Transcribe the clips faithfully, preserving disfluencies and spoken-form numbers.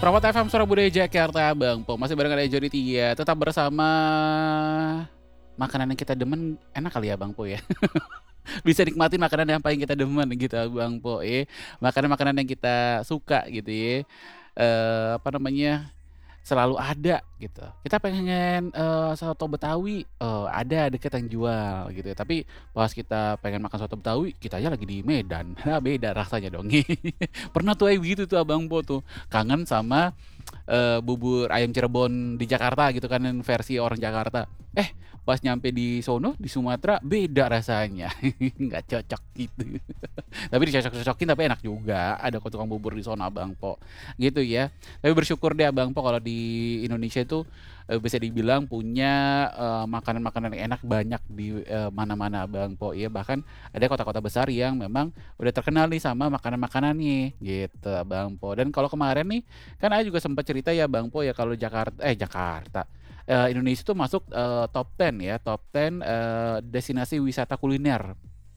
Promote F M Suara Budaya Jakarta, Bang Po. Masih bareng ada Jody Tia. Tetap bersama makanan yang kita demen, enak kali ya Bang Po ya. Bisa nikmatin makanan yang paling kita demen gitu Bang Po ya. Makanan-makanan yang kita suka gitu ya. Eh apa namanya? Selalu ada gitu. Kita pengen eh, soto Betawi, eh, ada deket yang jual gitu ya. Tapi pas kita pengen makan soto Betawi, kita aja lagi di Medan. Nah, beda rasanya dong. Pernah tuh kayak gitu tuh Abang Po tuh. Kangen sama eh, bubur ayam Cirebon di Jakarta gitu kan versi orang Jakarta. Eh, pas nyampe di sono di Sumatera beda rasanya. Nggak cocok gitu. Tapi dicocok-cocokin tapi enak juga. Ada kok tukang bubur di sono Abang Po. Gitu ya. Tapi bersyukur deh Abang Po kalau di Indonesia itu eh, bisa dibilang punya eh, makanan-makanan yang enak banyak di eh, mana-mana Abang Po ya. Bahkan ada kota-kota besar yang memang udah terkenal nih sama makanan-makanannya gitu Abang Po. Dan kalau kemarin nih kan saya juga sempat cerita ya Bang Po ya kalau Jakarta eh Jakarta eh, Indonesia itu masuk eh, top sepuluh ya, top sepuluh eh, destinasi wisata kuliner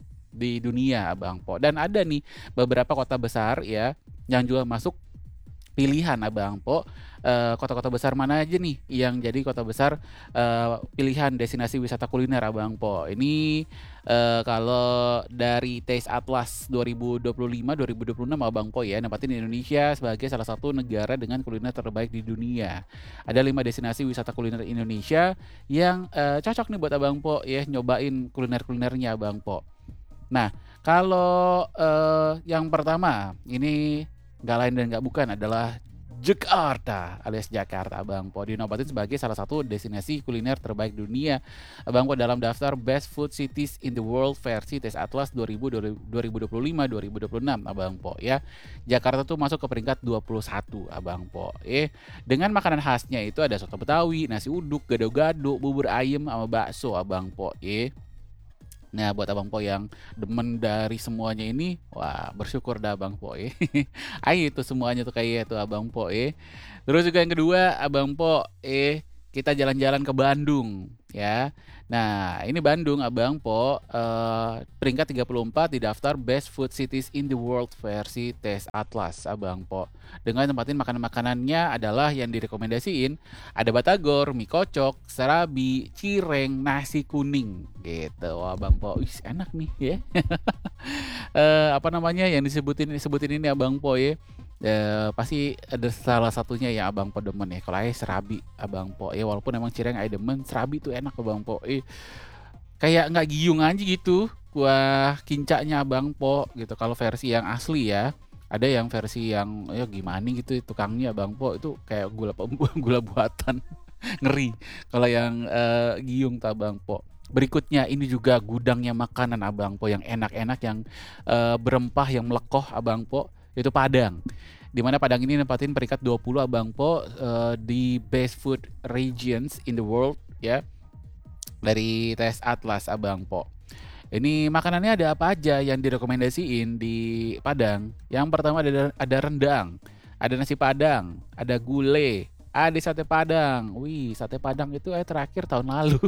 di dunia Abang Po. Dan ada nih beberapa kota besar ya yang juga masuk pilihan Abang Po. Eh, kota-kota besar mana aja nih yang jadi kota besar eh, pilihan destinasi wisata kuliner Abang Po. Ini eh, kalau dari Taste Atlas dua ribu dua puluh lima dua ribu dua puluh enam Abang Po ya, nempatin Indonesia sebagai salah satu negara dengan kuliner terbaik di dunia. Ada lima destinasi wisata kuliner Indonesia yang eh, cocok nih buat Abang Po ya nyobain kuliner-kulinernya Abang Po. Nah, kalau eh, yang pertama ini nggak lain dan nggak bukan adalah Jakarta alias Jakarta Abang Po dinobatin sebagai salah satu destinasi kuliner terbaik dunia Abang Po dalam daftar Best Food Cities in the World versi Taste Atlas dua ribu dua puluh lima dua ribu dua puluh enam Abang Po ya. Jakarta tuh masuk ke peringkat dua puluh satu Abang Po. Eh dengan makanan khasnya itu ada soto Betawi, nasi uduk, gado-gado, bubur ayam sama bakso Abang Po. Eh Nah buat Abang Po yang demen dari semuanya ini, wah bersyukur dah Abang Po eh. Ayo itu semuanya tuh kayak itu Abang Po eh. Terus juga yang kedua Abang Po eh kita jalan-jalan ke Bandung ya. Nah ini Bandung Abang Po eh, peringkat tiga puluh empat di daftar Best Food Cities in the World versi Taste Atlas Abang Po. Dengan tempatin makanan-makanannya adalah yang direkomendasiin ada batagor, mie kocok, serabi, cireng, nasi kuning gitu. Wah Bang Po, wih enak nih ya. Eh, apa namanya yang disebutin disebutin ini Abang Po ya. Eh, pasti ada salah satunya ya Abang Po demen ya. Kalau saya serabi Abang Po ya walaupun emang cireng saya demen, serabi tuh enak Abang Po. Eh, kayak nggak giung aja gitu. Kuah kincanya Abang Po gitu. Kalau versi yang asli ya. Ada yang versi yang ya gimana gitu tukangnya Bang Po itu kayak gula gula buatan ngeri kalau yang eh, giung tak Bang Po. Berikutnya ini juga gudangnya makanan Abang Po yang enak-enak yang eh, berempah yang melekoh Abang Po itu Padang. Dimana Padang ini nempatin peringkat dua puluh Abang Po eh, di Best Food Regions in the World ya dari Taste Atlas Abang Po. Ini makanannya ada apa aja yang direkomendasiin di Padang? Yang pertama ada ada rendang, ada nasi Padang, ada gulai, ada sate Padang. Wih, sate Padang itu eh terakhir tahun lalu.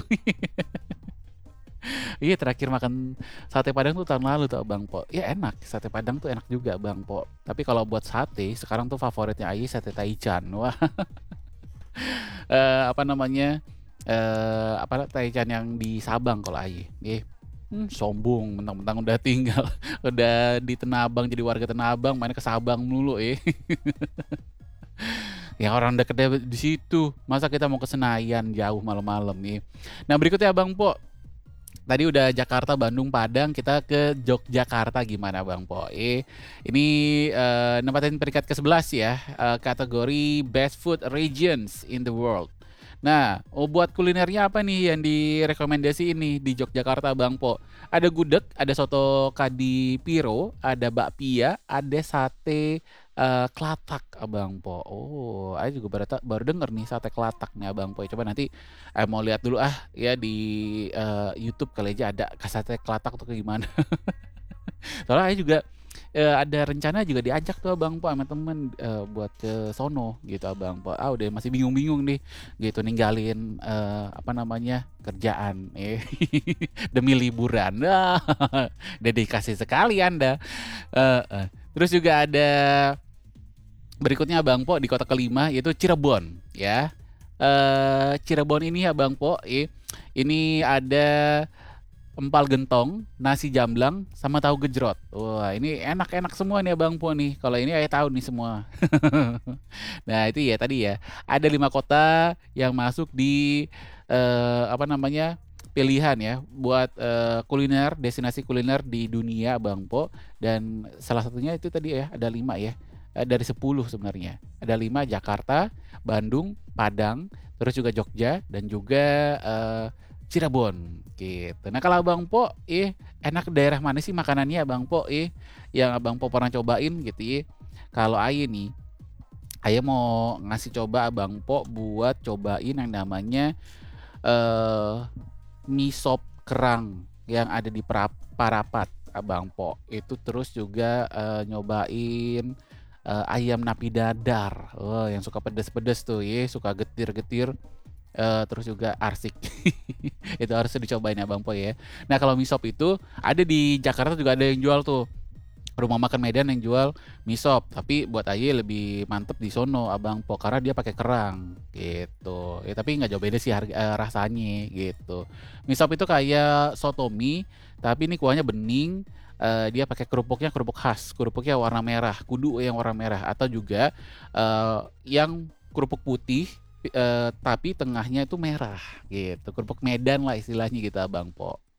Iya, terakhir makan sate Padang tuh tahun lalu tuh Bang Po. Iya enak, sate Padang tuh enak juga Bang Po. Tapi kalau buat sate, sekarang tuh favoritnya Ayi sate Taichan. Wah, eh, apa namanya? Eh, apa Taichan yang di Sabang kalau Ayi. Ih, Hmm, sombong, mentang-mentang udah tinggal, udah di Tenabang jadi warga Tenabang, mainnya ke Sabang mulu eh. Ya orang deketnya di situ, masa kita mau ke Senayan jauh malam-malam nih. Nah berikutnya Bang Po, tadi udah Jakarta, Bandung, Padang, kita ke Yogyakarta gimana Bang Po? Eh, ini eh, nempatin peringkat ke sebelas ya, eh, kategori Best Food Regions in the World. Nah, oh buat kulinernya apa nih yang direkomendasi ini di Yogyakarta Bang Po? Ada gudeg, ada soto kadipiro, ada bakpia, ada sate eh, kelatak Abang Po. Oh, saya juga baru, ta- baru denger nih sate kelatak nih Abang Po. Coba nanti eh, mau lihat dulu ah ya di eh, YouTube kali aja ada sate kelatak tuh kayak gimana. Soalnya saya juga eh, ada rencana juga diajak tuh Abang Po sama temen eh, buat ke sono gitu Abang Po. Ah udah masih bingung-bingung nih gitu ninggalin eh, apa namanya kerjaan eh demi liburan. Ah, dedikasi sekali Anda. Eh, eh. Terus juga ada Berikutnya Abang Po di kota kelima yaitu Cirebon ya. Eee, Cirebon ini ya Bang Po, i ini ada empal gentong, nasi jamblang, sama tahu gejrot. Wah, ini enak-enak semua nih Abang Po nih. Kalau ini Ayah tahu nih semua. Nah, itu ya tadi ya, ada lima kota yang masuk di, eee, apa namanya, pilihan ya buat, eee, kuliner, destinasi kuliner di dunia Bang Po, dan salah satunya itu tadi ya, ada lima ya, eee, dari sepuluh sebenarnya. Ada lima Jakarta, Bandung, Padang, terus juga Jogja, dan juga, eee, Cirebon, gitu. Nah, kalau Abang Po, ih, enak daerah mana sih makanannya Abang Po, ih, yang Abang Po pernah cobain gitu ih? Kalau Aye nih, Aye mau ngasih coba Abang Po buat cobain yang namanya, eee, mie sop kerang yang ada di pra Parapat Abang Po. Itu terus juga, eee, nyobain, eee, ayam napi dadar. Wah, yang suka pedes-pedes tuh ye, suka getir-getir, eee, terus juga arsik. Itu harus dicobain ya Bang Po ya. Nah, kalau mie sop itu ada di Jakarta juga ada yang jual tuh. Rumah makan Medan yang jual mie sop, tapi buat Aye lebih mantep di sono Abang Po karena dia pakai kerang gitu. Ya tapi nggak jauh beda sih harga eee, rasanya gitu. Mie sop itu kayak soto mie, tapi ini kuahnya bening, eee, dia pakai kerupuknya kerupuk khas, kerupuknya warna merah, kudu yang warna merah atau juga, eee, yang kerupuk putih, eee, tapi tengahnya itu merah gitu, kerupuk Medan lah istilahnya gitu Abang Po.